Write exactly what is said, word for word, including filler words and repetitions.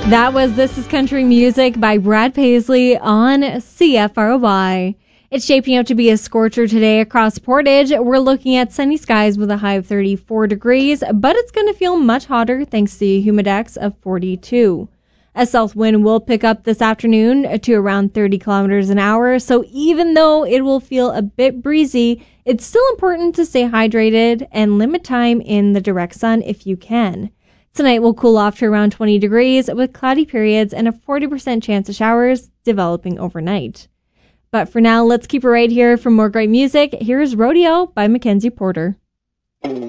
That was This Is Country Music by Brad Paisley on C F R Y. It's shaping out to be a scorcher today across Portage. We're looking at sunny skies with a high of thirty-four degrees, but it's going to feel much hotter thanks to a humidex of forty-two. A south wind will pick up this afternoon to around thirty kilometers an hour, so even though it will feel a bit breezy, it's still important to stay hydrated and limit time in the direct sun if you can. Tonight will cool off to around twenty degrees with cloudy periods and a forty percent chance of showers developing overnight. But for now, let's keep it right here for more great music. Here's Rodeo by Mackenzie Porter.